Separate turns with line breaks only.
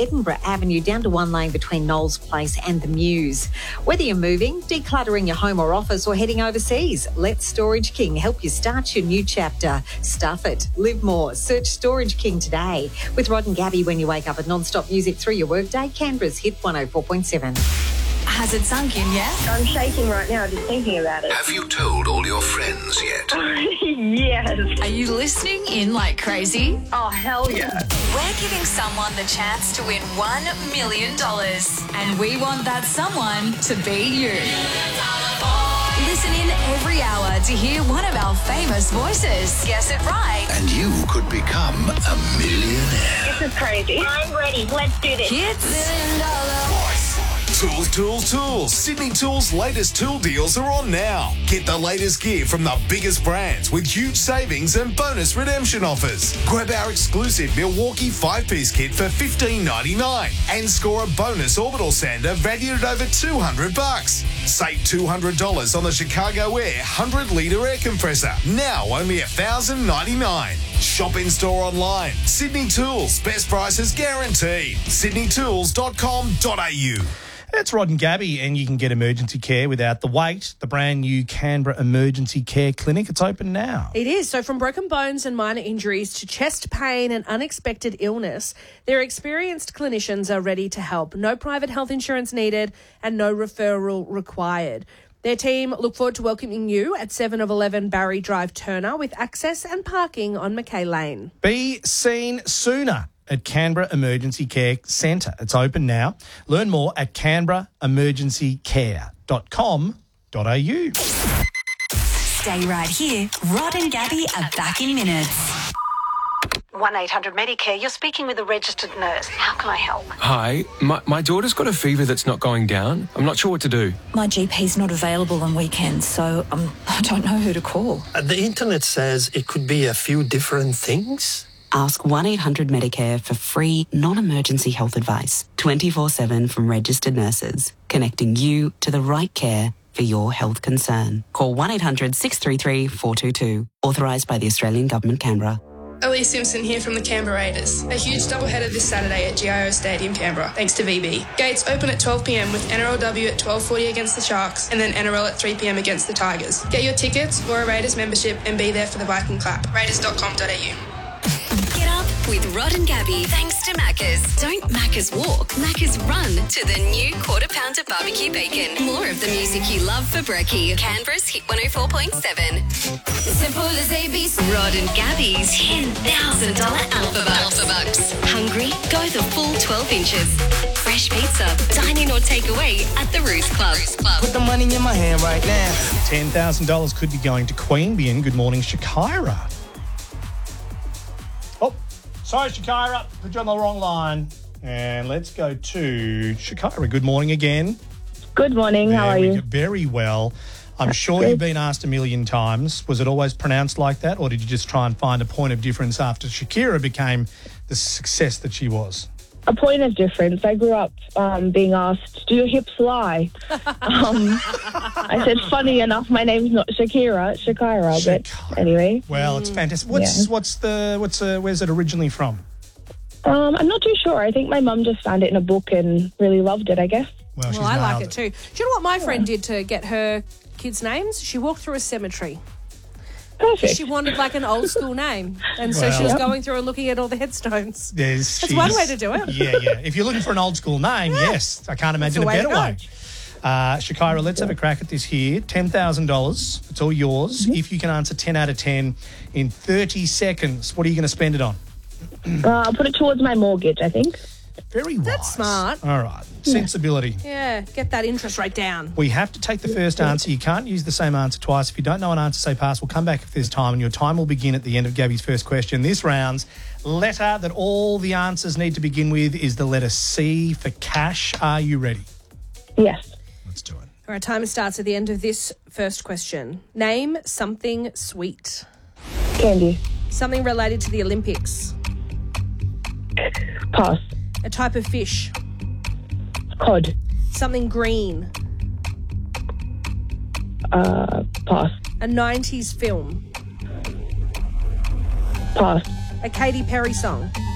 Edinburgh Avenue down to one lane between Knowles Place and the Muse. Whether you're moving, decluttering your home or office, or heading overseas, let Storage King help you start your new chapter. Stuff it. Live more. Search Storage King today. With Rod and Gabby when you wake up at non-stop music through your workday, Canberra's Hit 104.7.
Has it sunk in yet?
I'm shaking right now just thinking about it.
Have you told all your friends yet?
Yes.
Are you listening in like crazy?
Oh, hell yeah.
We're giving someone the chance to win $1 million. And we want that someone to be you. Listen in every hour to hear one of our famous voices. Guess it right.
And you could become a millionaire.
This is crazy. I'm ready. Let's do this.
Kids.
Tools. Sydney Tools' latest tool deals are on now. Get the latest gear from the biggest brands with huge savings and bonus redemption offers. Grab our exclusive Milwaukee 5-piece kit for $15.99 and score a bonus orbital sander valued at over $200. Save $200 on the Chicago Air 100-litre air compressor. Now only $1,099. Shop in store online. Sydney Tools. Best prices guaranteed. sydneytools.com.au.
It's Rod and Gabby, and you can get emergency care without the wait. The brand new Canberra Emergency Care Clinic, it's open now.
It is. So from broken bones and minor injuries to chest pain and unexpected illness, their experienced clinicians are ready to help. No private health insurance needed and no referral required. Their team look forward to welcoming you at 7 of 11 Barry Drive, Turner, with access and parking on McKay Lane.
Be seen sooner at Canberra Emergency Care Centre. It's open now. Learn more at canberraemergencycare.com.au.
Stay right here. Rod and Gabby are back in minutes.
1-800-Medicare. You're speaking with a registered nurse. How can I help?
Hi, my daughter's got a fever that's not going down. I'm not sure what to do.
My GP's not available on weekends, so I don't know who to call.
The internet says it could be a few different things.
Ask 1-800-Medicare for free, non-emergency health advice, 24/7 from registered nurses, connecting you to the right care for your health concern. Call 1-800-633-422. Authorised by the Australian Government, Canberra.
Ellie Simpson here from the Canberra Raiders. A huge doubleheader this Saturday at GIO Stadium, Canberra, thanks to VB. Gates open at 12 p.m. with NRLW at 12:40 against the Sharks and then NRL at 3 p.m. against the Tigers. Get your tickets or a Raiders membership and be there for the Viking clap. Raiders.com.au.
Get up with Rod and Gabby thanks to Macca's. Don't Macca's walk, Macca's run to the new Quarter Pounder Barbecue Bacon. More of the music you love for brekkie. Canberra's Hit 104.7. Simple as ABC. Rod and Gabby's $10,000 Alpha Bucks. Hungry? Go the full 12 inches. Fresh pizza, dine in or take away at the Roost Club.
Put the money in my hand right now.
$10,000 could be going to Queanbeyan. Good morning, Shakira. Oh, sorry, Shakira. Put you on the wrong line. And let's go to Shakira. Good morning again.
Good morning. How are you?
Very well. I'm sure you've been asked a million times. Was it always pronounced like that, or did you just try and find a point of difference after Shakira became the success that she was?
A point of difference. I grew up being asked, do your hips lie? I said, funny enough, my name's not Shakira, but anyway.
Well, it's fantastic. Where's it originally from?
I'm not too sure. I think my mum just found it in a book and really loved it, I guess.
Well, I like it too. Do you know what my friend did to get her kids' names? She walked through a cemetery.
Perfect.
She wanted like an old school name. And so she was going through and looking at all the headstones. That's one way to do it.
Yeah. If you're looking for an old school name, yes. I can't imagine a better way. Shakira, let's have a crack at this here. $10,000. It's all yours. If you can answer 10 out of 10 in 30 seconds, what are you going to spend it on?
I'll put it towards my mortgage, I think.
Very wise.
That's smart.
All right. Sensibility.
Yeah, get that interest rate down.
We have to take the first answer. You can't use the same answer twice. If you don't know an answer, say pass. We'll come back if there's time, and your time will begin at the end of Gabby's first question. This round's letter that all the answers need to begin with is the letter C for cash. Are you ready?
Yes.
Let's do it.
All right, time starts at the end of this first question. Name something sweet.
Candy.
Something related to the Olympics.
Pass.
A type of fish.
Cod.
Something green.
Pass.
A 90s film.
Pass.
A Katy Perry song.